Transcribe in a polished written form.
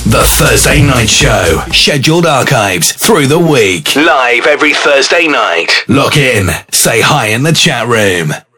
The Thursday Night Show. Scheduled archives through the week. Live every Thursday night. Lock in. Say hi in the chat room.